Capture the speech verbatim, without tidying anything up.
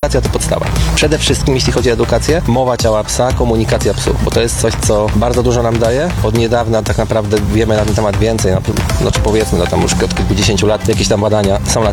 Edukacja to podstawa. Przede wszystkim, jeśli chodzi o edukację, mowa ciała psa, komunikacja psów, bo to jest coś, co bardzo dużo nam daje. Od niedawna tak naprawdę wiemy na ten temat więcej, no, znaczy powiedzmy, no tam już od kilkudziesięciu lat jakieś tam badania są na